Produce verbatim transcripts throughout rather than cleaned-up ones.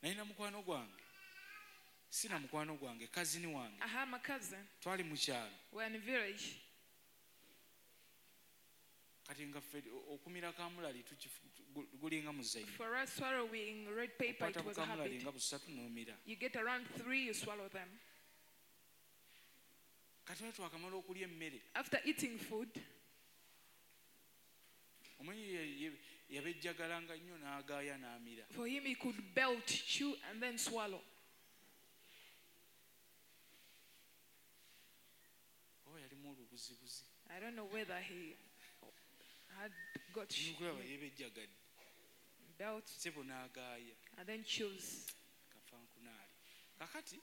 Nalina mukwano gwange. Sina mukwano gwange, kazini wange. I have my cousin. Twali mu kyalo. We're in a village. Kati nga ffe okumira kamulali gulinga muzayini. For us swallowing red paper, it was a habit. Nga busatu n'omira. You get around three, you swallow them. Kati watu wakamala okulya emmere. After eating food, omanyi yabejjagalanga nnyo n'agaaya n'amira. For him, he could belch, chew, and then swallow. Oh, yalimu olubuzibuzi. I don't know whether he had got Nukulaba yebejjagadde. Belch Sebo n'agaaya. and then chews. Kafankunaali. Kakati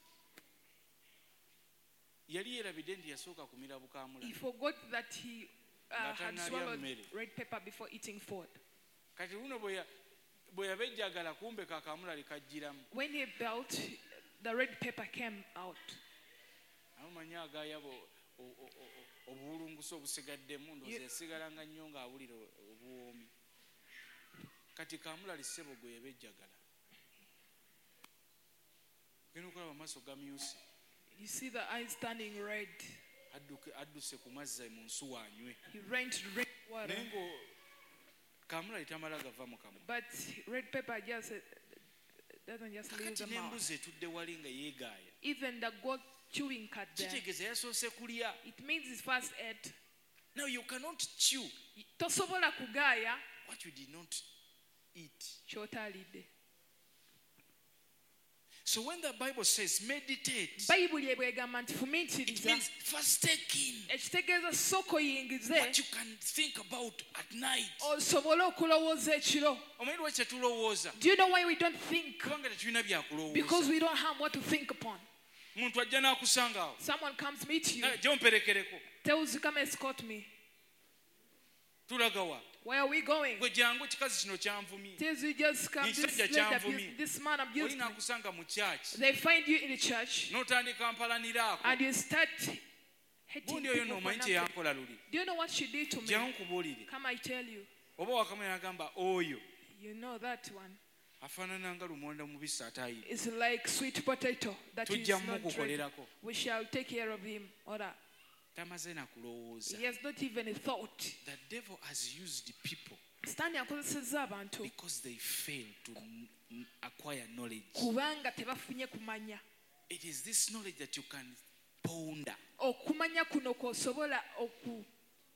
yali yerabidde nti yasooka kumira bukaamula. He forgot that he uh, had swallowed red pepper before eating food. Kati luno bwe yabejjagala kumbe kakamulali kajjiramu. When he belched, the red pepper came out. Amanyi agaaya obuwulungusa obusigaddemu ndowooza yasigalanga nnyo ng'awulira obuwoomi. Kati kamulali ssebo gwe yabejjagala. Genda okulaba amaaso gamyuse. You see the eyes turning red. Adduse ku mazzi mu nsuwa anywe. He ran to drink water. Naye ngo kamulali tamala gava mu kamwa. But red pepper just uh, doesn't just leave the mouth. N'embuzi etudde wali nga yeegaaya. Even the goat chewing cut there. Kitegeeza yasoose kulya. It means his first ate. Now you cannot chew Tosobola kugaaya what you did not eat. Ky'otaalidde. So when the Bible says meditate, Bayibuli ebwegamba nti it fumiitiriza. means first take in Ekitegeeza sooka oyingize what you can think about at night. osobole okulowooza ekiro. Omanyi lwaki tetulowooza? Do you know why we don't think? Kubanga tetulina byakulowooza. Because we don't have what to think upon. Muntu ajja n'akusanga awo. Someone comes meet you, Jja omperekereko. tells you come escort me. Tulaga wa? Where are we going? Gwe jangu kikazi kino kyanvumye. Tells you just come. This Ekisajja lady kyanvumye. abused, this man abused Oli me. n'akusanga mu church. They find you in the church N'otandika mpalaniraako. and you start hating Gundi oyo people for n'omanyi kye nothing. yankola luli. Do you know what she did to me? Jjangu nkubuulire. Come, I tell you. Oba wakamanya n'agamba oyo You know that one. afaanana nga lumonda mubisi atayiira. It's like sweet potato that is Tujja not ready. mukukolerako. We shall take care of him. Or that. Tamaze na kulowooza. He has not even a thought. The devil has used people Sitaani akozesezza abantu because they fail to n- acquire knowledge. kubanga tebafunye kumanya. It is this knowledge that you can ponder. Okumanya kuno kw'osobola oku.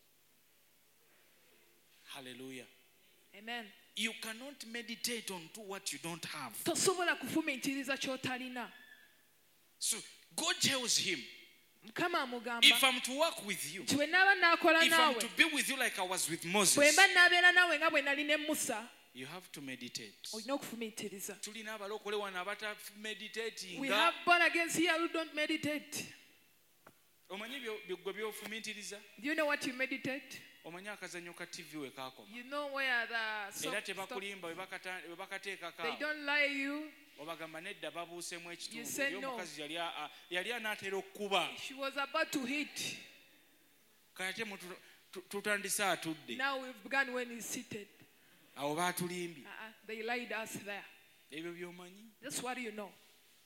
Hallelujah. Amen. You cannot meditate on to what you don't have. Tosobola kufumiitiriza ky'otalina. So God tells him, Mukama amugamba if I'm to work with you, nti bwe naaba naakola if I'm naawe, to be with you like I was with bwe Moses, mba naabeera naawe nga bwe nali ne Musa, you have to meditate. olina okufumiitiriza. Tulina abalokole wano We abatameditatinga. have born against here who don't meditate. Omanyi byo gwe byofumiitiriza? Do you know what you meditate? Omanyi akazannyo ka T V we kaakoma. You know where the so- Era stop. tebakulimba we bakata- we bakateekako They awo. don't lie you. Obagamba nedda babuusemu You ekitundu. said Oli no. omukazi yali a- a- yali anaatera okukuba. She was about to hit. Kate mutu- tu- tutandise atudde. Now we've begun when he's seated. Awo baatulimbye. Uh-uh. They lied us there. Ebyo by'omanyi. That's what you know.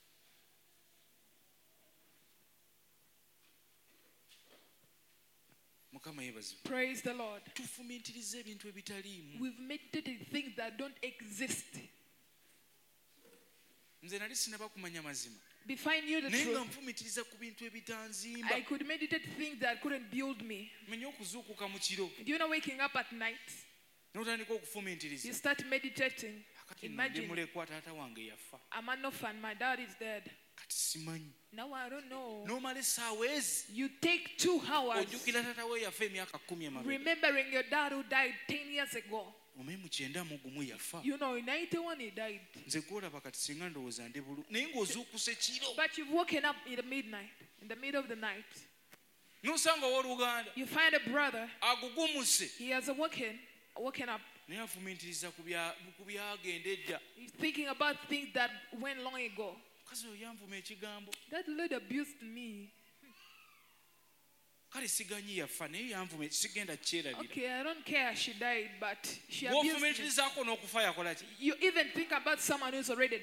Mukama yeebazibwe. Praise the Lord. Tufumiitiriza ebintu ebitaliimu. We've meditated things that don't exist. Nze nali sinaba kumanya mazima. Before you the Naye nga truth, nfumiitiriza ku bintu ebitanzimba. I could meditate things that couldn't build me. Menya okuzuukuka mu kiro. Do you know waking up at night? N'otandika okufumiitiriza. You start meditating. Kati nno ndi Imagine, mulekwa taata wange yafa. I'm an orphan. My dad is dead. Kati simanyi. Now I don't know. N'omala essaawa ezi. You take two hours Ojjukira taata we yafa emyaka kkumi emabega. remembering your dad who died ten years ago. Omanye mu kyenda mu gumu yafa. You know, in ninety-one he died. Nze gwolaba kati singa ndowooza ndi bulu. Naye ng'ozuukuse kiro. But you've woken up in the midnight, in the middle of the night. N'osanga owooluganda. You find a brother, Agugumuse. he has awoken, woken up. Naye afumiitiriza ku bya- ku byagenda edda. He's thinking about things that went long ago. Mukazi oyo yanvuma ekigambo. That Lord abused me. Kale siganyi yafa naye yanvuma sigenda kyerabira. Okay, I don't care she died, but she abused me. Bw'ofumiitirizaako n'okufa yakola ki? You even think about someone who's already